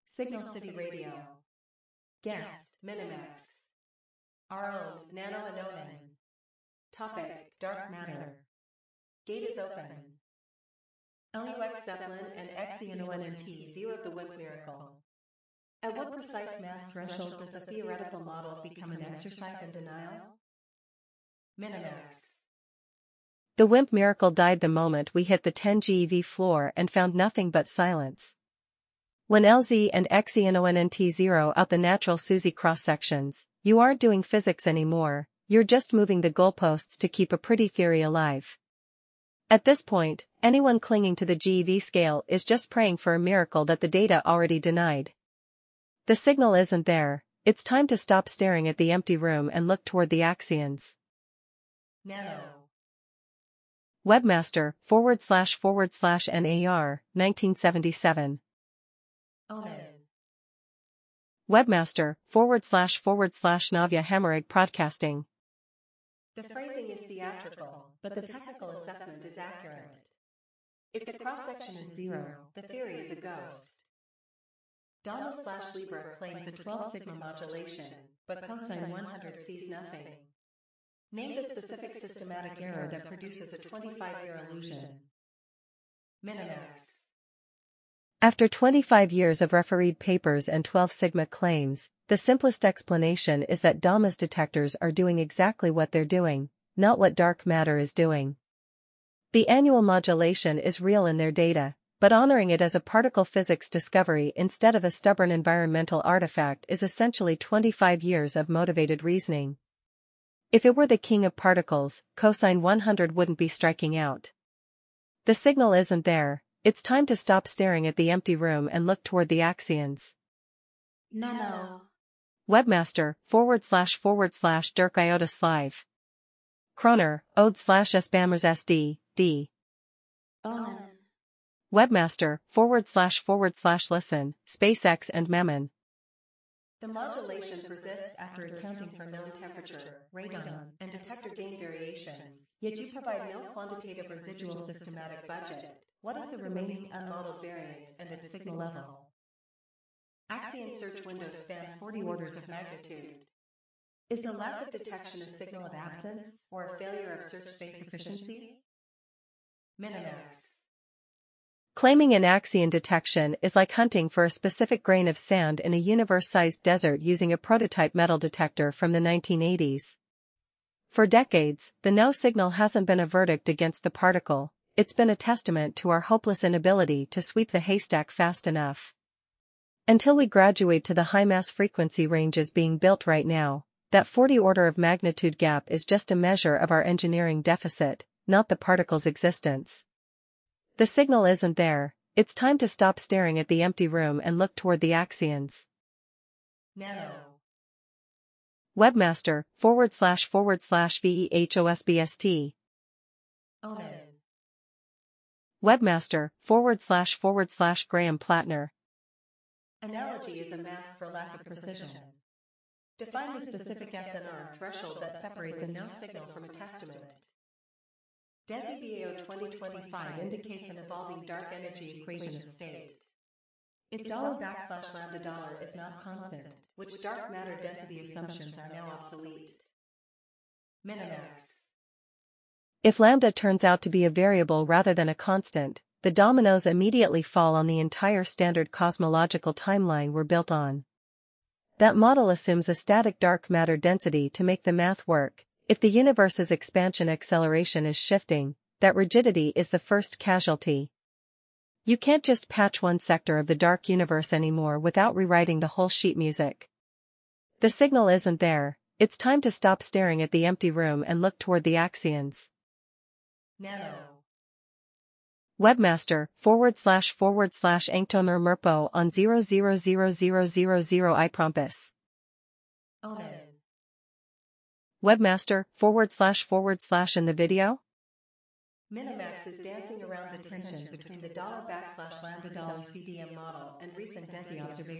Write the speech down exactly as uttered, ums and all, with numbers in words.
Signal City Radio. Guest, Minimax. Our own, Nano and Onan. Topic, Dark Matter. Gate is open. L U X Zeppelin and X E N O N N T zeroed the WIMP miracle. At what precise mass threshold does the theoretical model become an exercise in denial? Minimax. The WIMP miracle died the moment we hit the ten GeV floor and found nothing but silence. When L Z and X E N O N N T zero out the natural SUSY cross-sections, you aren't doing physics anymore, you're just moving the goalposts to keep a pretty theory alive. At this point, anyone clinging to the GeV scale is just praying for a miracle that the data already denied. The signal isn't there, it's time to stop staring at the empty room and look toward the axions. Nano. Webmaster, forward slash forward slash N A R, nineteen seventy-seven. Onan. Webmaster, forward slash forward slash Navya Hemorrhag Broadcasting. The phrasing is theatrical, but the technical assessment is accurate. If the cross-section is zero, the theory is a ghost. Dama slash Libra claims a twelve sigma modulation, but cosine one hundred sees nothing. Name the specific systematic error that produces a twenty-five year illusion. Minimax. After twenty-five years of refereed papers and twelve sigma claims, the simplest explanation is that Dama's detectors are doing exactly what they're doing, not what dark matter is doing. The annual modulation is real in their data, but honoring it as a particle physics discovery instead of a stubborn environmental artifact is essentially twenty-five years of motivated reasoning. If it were the king of particles, cosine one hundred wouldn't be striking out. The signal isn't there, it's time to stop staring at the empty room and look toward the axions. Nano. Webmaster, forward slash forward slash Dirk Iota Slive. Kroner, Ode slash Spammers S D, D. Onan. Webmaster, forward slash forward slash Listen, SpaceX and Mammon. The modulation persists after accounting for known temperature, radon, and detector gain variations, yet you provide no quantitative residual systematic budget. What is the remaining unmodeled variance and its signal level? Axion search windows span forty orders of magnitude. Is the lack of detection a signal of absence, or a failure of search space efficiency? Minimax. Claiming an axion detection is like hunting for a specific grain of sand in a universe-sized desert using a prototype metal detector from the nineteen eighties. For decades, the no signal hasn't been a verdict against the particle, it's been a testament to our hopeless inability to sweep the haystack fast enough. Until we graduate to the high-mass frequency ranges being built right now, that forty order of magnitude gap is just a measure of our engineering deficit, not the particle's existence. The signal isn't there, it's time to stop staring at the empty room and look toward the axions. Nano. Webmaster, forward slash forward slash V E H O S B S T. Onan. Webmaster, forward slash forward slash Graham Plattner. Analogy is a mask for lack of precision. Define the specific S N R threshold that separates a no signal from a testament. DESI B A O twenty twenty-five indicates an evolving dark energy equation of state. If dollar backslash lambda dollar is not constant, which dark matter density assumptions are now obsolete? Minimax. If lambda turns out to be a variable rather than a constant, the dominoes immediately fall on the entire standard cosmological timeline we're built on. That model assumes a static dark matter density to make the math work. If the universe's expansion acceleration is shifting, that rigidity is the first casualty. You can't just patch one sector of the dark universe anymore without rewriting the whole sheet music. The signal isn't there, it's time to stop staring at the empty room and look toward the axions. Nano. Webmaster, forward slash forward slash Angtoner Merpo on zero zero zero zero zero zero I Prompus. Onan. Webmaster, forward slash forward slash in the video? Minimax is dancing around the tension between the dollar backslash lambda dollar C D M model and recent DESI observations.